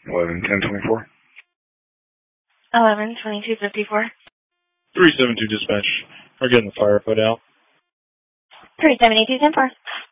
11-10-24. 11-22-54. 372 dispatch. We're getting the fire put out. 372-10-4.